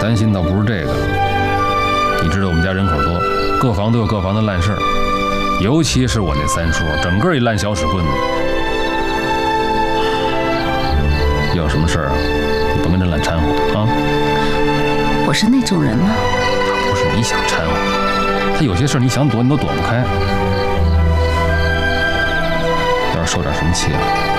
担心倒不是这个。你知道我们家人口多，各房都有各房的烂事儿，尤其是我那三叔，整个一烂小屎棍子。有什么事儿啊，你不跟这烂掺和啊？ 我是那种人吗？ 不是你想掺和，他有些事儿你想躲你都躲不开。要是受点什么气啊，